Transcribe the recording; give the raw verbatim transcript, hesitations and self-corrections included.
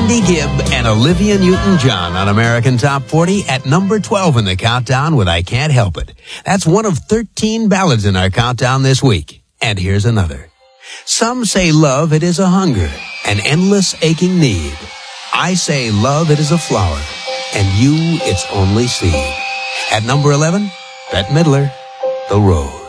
Andy Gibb and Olivia Newton-John on American Top forty at number twelve in the countdown with I Can't Help It. That's one of thirteen ballads in our countdown this week. And here's another. Some say love, it is a hunger, an endless aching need. I say love, it is a flower, and you, its only seed. At number eleven, Bette Midler, The Rose.